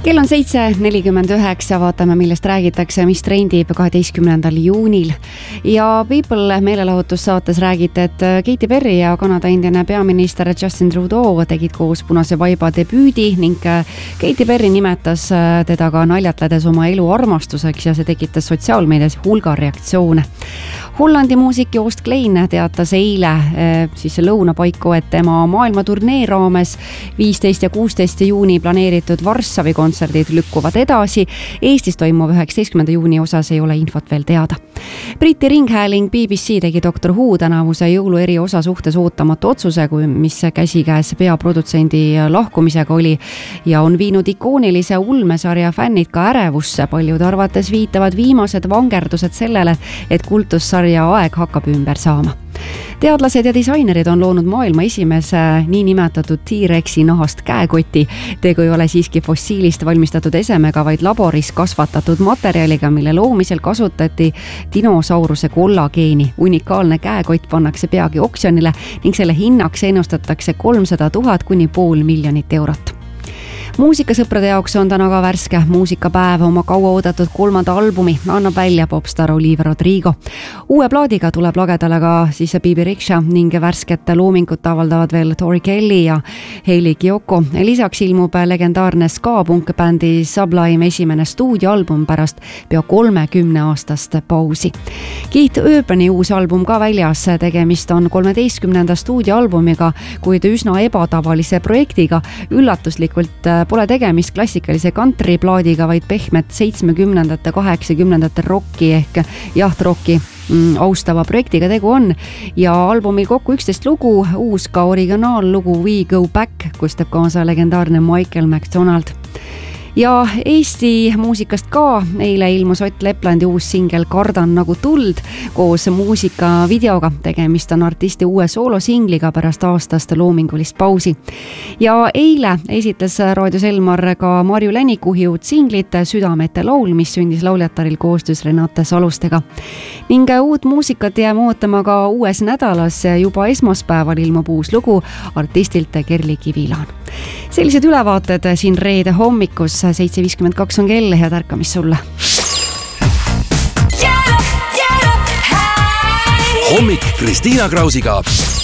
Kell on 7:49, vaatame, millest räägitakse, mis trendib 12. juunil. Ja People meelelahutussaates räägite, et Katy Perry ja Kanada endine peaminister Justin Trudeau tegid koos Punase vaiba debüüdi ning Katy Perry nimetas teda ka naljatledes oma elu armastuseks ja see tekitas sotsiaalmeedias hulga reaktsioone. Hollandi muusik Joost Klein teatas eile siis lõunapaiku, et tema maailmaturnee raames 15. ja 16. juuni planeeritud Varssavi kontserdid lükkuvad edasi. Eestis toimuv 19. juuni osas ei ole infot veel teada. Briti ringhääling BBC tegi Dr. Who tänavuse jõulueri osa suhtes ootamatu otsuse, mis käsikäes peaprodutsendi lahkumisega oli ja on viinud ikoonilise ulmesarja fännid ka ärevusse. Paljude arvates viitavad viimased vangerdused sellele, et kultussarja aeg hakkab ümber saama. Teadlased ja disainerid on loonud maailma esimese niinimetatud T-Rexi nahast käekoti. Tegu ei ole siiski fossiilist valmistatud esemega, vaid laboris kasvatatud materjaliga, mille loomisel kasutati dinosauruse kollageeni. Unikaalne käekott pannakse peagi oksjonile ning selle hinnaks ennustatakse 300 000 kuni €500,000. Muusikasõprade jaoks on täna ka värske muusikapäev. Oma kauaoodatud 3. albumi annab välja popstar Olivia Rodrigo. Uue plaadiga tuleb lagedale ka siis Bibi Rexha ning värsket loomingut avaldavad veel Tori Kelly ja Hayley Kiyoko. Lisaks ilmub legendaarne ska-punk-bändi Sublime esimene stuudioalbum pärast pea 30 aastast pausi. Keith Urbani uus album ka väljas. Tegemist on 13. stuudioalbumiga, kuid üsna ebatavalise projektiga. Üllatuslikult pole tegemist klassikalise country-plaadiga, vaid pehmet 70. 80. rocki ehk jahtrocki austava projektiga tegu on ja albumil kokku 11 lugu, uus ka originaallugu We Go Back, kus teeb kaasa legendaarne Michael McDonald. Ja Eesti muusikast ka eile ilmus Ott Leplandi uus singel Kardan nagu tuld koos muusikavideoga. Tegemist on artisti uue soolosingliga pärast aastast loomingulist pausi. Ja eile esitles Raadio Selmar ka Marju Länikuhi uut singlit Südamete laul, mis sündis lauljataril koostöös Renate Salustega. Ning uut muusikat jääme ootama ka uues nädalas. Juba esmaspäeval ilmub uus lugu artistilt Kerli Kivilaan. Sellised ülevaated siin reede hommikus. 7:52 on kell, head ärkamist sulle. Hommik Kristiina Krausiga.